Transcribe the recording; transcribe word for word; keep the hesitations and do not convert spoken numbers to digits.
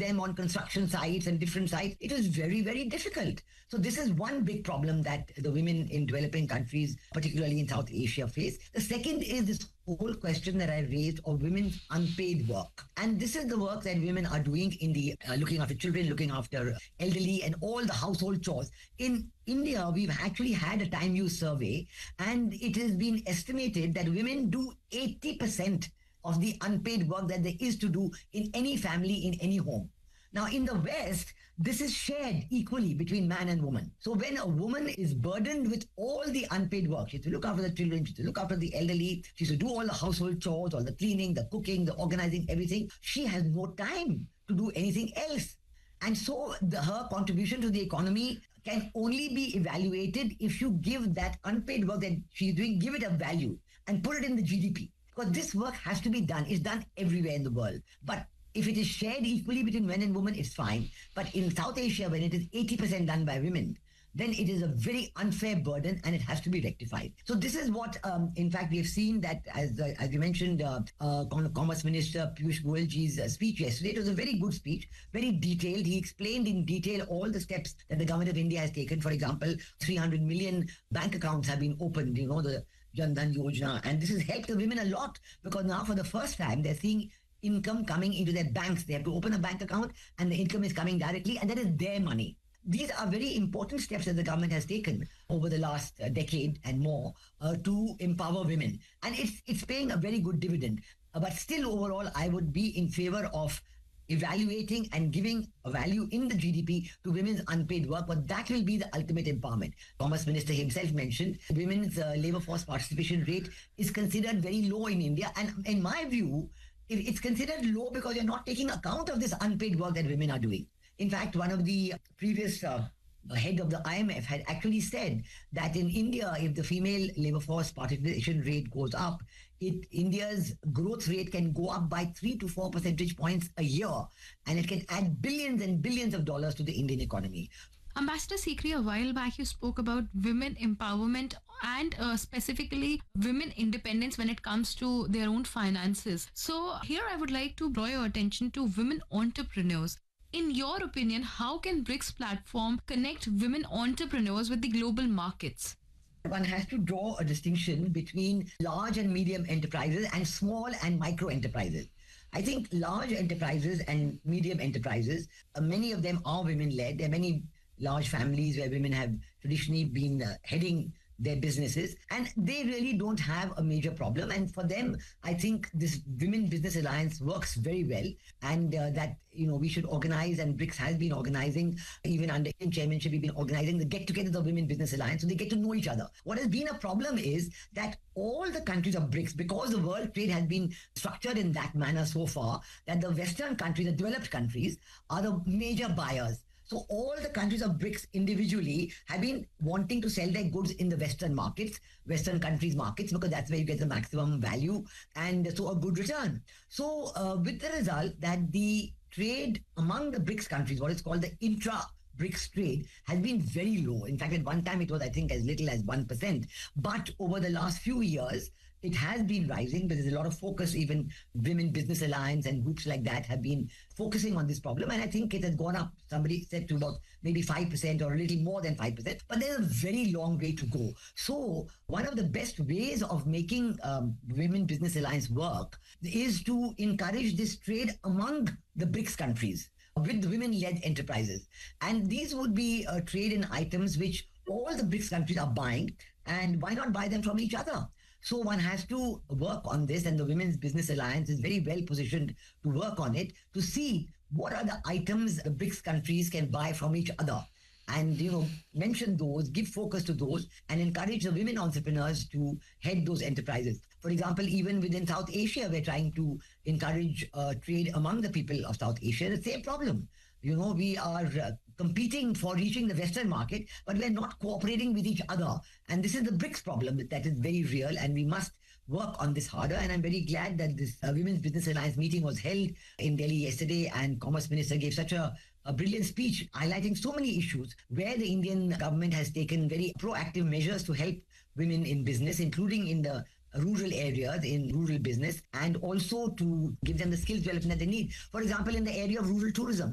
them on construction sites and different sites, it was very, very difficult. So this is one big problem that the women in developing countries, particularly in South Asia, face. The second is this whole question that I raised of women's unpaid work. And this is the work that women are doing in the uh, looking after children, looking after elderly and all the household chores. In India, we've actually had a time use survey, and it has been estimated that women do eighty percent of the unpaid work that there is to do in any family, in any home. Now, in the West, this is shared equally between man and woman. So when a woman is burdened with all the unpaid work, she has to look after the children, she has to look after the elderly, she has to do all the household chores, all the cleaning, the cooking, the organizing, everything, she has no time to do anything else. And so the, her contribution to the economy can only be evaluated if you give that unpaid work that she's doing, give it a value and put it in the G D P. Because this work has to be done. It's done everywhere in the world. But if it is shared equally between men and women, it's fine. But in South Asia, when it is eighty percent done by women, then it is a very unfair burden and it has to be rectified. So this is what, um, in fact, we have seen that, as uh, as you mentioned, uh, uh, Commerce Minister Piyush Goyalji's uh, speech yesterday, it was a very good speech, very detailed. He explained in detail all the steps that the government of India has taken. For example, three hundred million bank accounts have been opened, you know, the Jan Dhan Yojana. And this has helped the women a lot because now for the first time, they're seeing income coming into their banks. They have to open a bank account and the income is coming directly and that is their money. These are very important steps that the government has taken over the last uh, decade and more uh, to empower women. And it's it's paying a very good dividend. Uh, but still, overall, I would be in favor of evaluating and giving a value in the G D P to women's unpaid work, but that will be the ultimate empowerment. Commerce Minister himself mentioned women's uh, labor force participation rate is considered very low in India. And in my view, it, it's considered low because you're not taking account of this unpaid work that women are doing. In fact, one of the previous uh, head of the I M F had actually said that in India, if the female labor force participation rate goes up, it India's growth rate can go up by three to four percentage points a year, and it can add billions and billions of dollars to the Indian economy. Ambassador Sikri, a while back you spoke about women empowerment and uh, specifically women independence when it comes to their own finances. So here I would like to draw your attention to women entrepreneurs. In your opinion, how can BRICS platform connect women entrepreneurs with the global markets? One has to draw a distinction between large and medium enterprises and small and micro enterprises. I think large enterprises and medium enterprises, uh, many of them are women-led. There are many large families where women have traditionally been uh, heading their businesses, and they really don't have a major problem. And for them, I think this Women Business Alliance works very well, and uh, that, you know, we should organize, and BRICS has been organizing, even under in chairmanship, we've been organizing the get-togethers of Women Business Alliance, so they get to know each other. What has been a problem is that all the countries of BRICS, because the world trade has been structured in that manner so far, that the Western countries, the developed countries, are the major buyers. So all the countries of BRICS individually have been wanting to sell their goods in the Western markets, Western countries' markets, because that's where you get the maximum value and so a good return. So uh, with the result that the trade among the BRICS countries, what is called the intra-BRICS trade, has been very low. In fact, at one time it was, I think, as little as one percent. But over the last few years, it has been rising. There's a lot of focus, even Women Business Alliance and groups like that have been focusing on this problem. And I think it has gone up, somebody said, to about maybe five percent or a little more than five percent. But there's a very long way to go. So one of the best ways of making um, Women Business Alliance work is to encourage this trade among the BRICS countries with women-led enterprises. And these would be uh, trade in items which all the BRICS countries are buying, and why not buy them from each other? So one has to work on this, and the Women's Business Alliance is very well positioned to work on it, to see what are the items the BRICS countries can buy from each other. And, you know, mention those, give focus to those, and encourage the women entrepreneurs to head those enterprises. For example, even within South Asia, we're trying to encourage uh, trade among the people of South Asia. The same problem. You know, we are uh, competing for reaching the Western market, but we're not cooperating with each other. And this is the BRICS problem that is very real, and we must work on this harder. And I'm very glad that this uh, Women's Business Alliance meeting was held in Delhi yesterday, and Commerce Minister gave such a, a brilliant speech highlighting so many issues where the Indian government has taken very proactive measures to help women in business, including in the rural areas, in rural business, and also to give them the skills development that they need. For example, in the area of rural tourism,